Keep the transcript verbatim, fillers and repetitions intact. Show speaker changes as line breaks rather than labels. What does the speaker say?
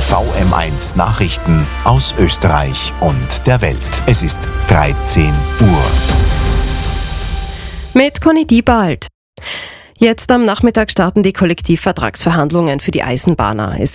V M eins Nachrichten aus Österreich und der Welt. Es ist dreizehn Uhr.
Mit Conny Diebald. Jetzt am Nachmittag starten die Kollektivvertragsverhandlungen für die Eisenbahner. Es